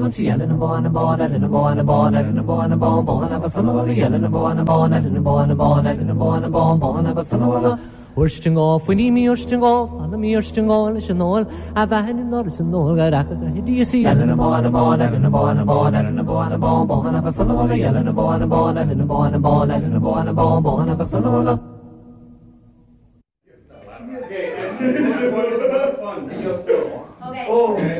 to yelling and born and born and a born and born and a born and born born of a fellow yelling and born and born and a born and born and a born and born of a fellow. Ursting off, when me ursting off, follow me ursting all, it's an all, I've had in Norris and all, do you see? Yelling and born and born and a born and born and a born and born of a fellow yelling and born and born and a born and born and a born and born of a fellow. Okay, this is fun. Okay.